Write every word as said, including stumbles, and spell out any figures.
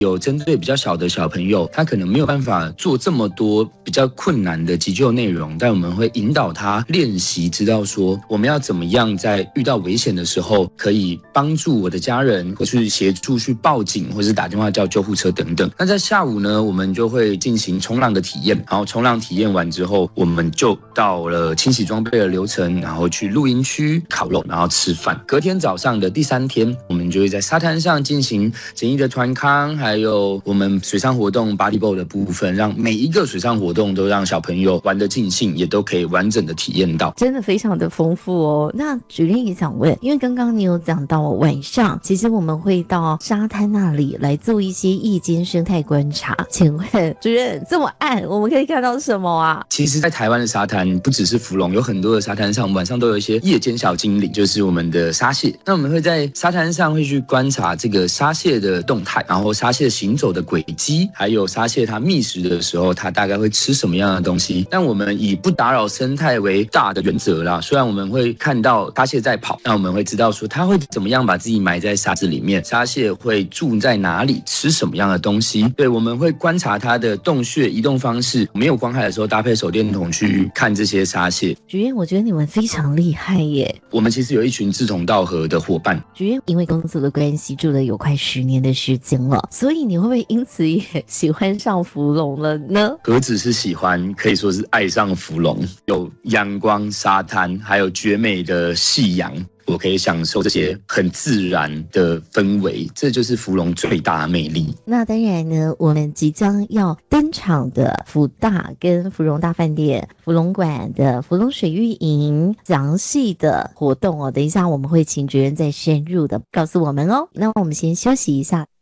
有针对比较小的小朋友，他可能没有办法做这么多比较困难的急救内容，但我们会引导他练习，知道说我们要怎么样在遇到危险的时候，可以帮助我的家人，或是协助去报警，或是打电话叫救护车等等。那在下午呢，我们就会进行冲浪的体验，然后冲浪体验完之后，我们就到了清洗装备的流程，然后去露营区烤肉，然后吃饭。隔天早上的第三天，我们就会在沙滩上进行简易的团康，还有我们水上活动 body boat 的部分，让每一个水上活动都让小朋友玩得尽兴，也都可以完整的体验到， 真的非常的丰富哦。那主任也想问，因为刚刚你有讲到晚上，其实我们会到沙滩那里来做一些夜间生态观察，请问主任这么暗，我们可以看到什么啊？ 其实在台湾的沙滩不只是福隆，有很多的沙滩上晚上都有一些夜间小精灵，就是我们的沙蟹。那我们会在沙滩上会去观察这个沙蟹的动态，然后沙蟹行走的轨迹，还有沙蟹它觅食的时候它大概会吃什么样的东西。但我们以不打扰生态为大的原则啦，虽然我们会看到沙蟹在跑，那我们会知道说它会怎么样把自己埋在沙子里面，沙蟹会住在哪里，吃什么样的东西。对，我们会观察它的洞穴移动方式，没有光害的时候搭配手电筒去看这些沙蟹。 主任，我觉得你们非常厉害耶。 我们其实有一群志同道合的伙伴。 主任因为工作的关系住了有快十年的时间了，所以你会不会因此也喜欢上福隆了呢？ 何止是喜欢，可以说是爱上福隆。有阳光、沙滩，还有绝美的夕阳，我可以享受这些很自然的氛围，这就是福隆最大的魅力。 那当然呢，我们即将要登场的福大跟芙蓉大饭店、福隆馆的福隆水域营详细的活动哦，等一下我们会请主任再深入的告诉我们哦。那我们先休息一下。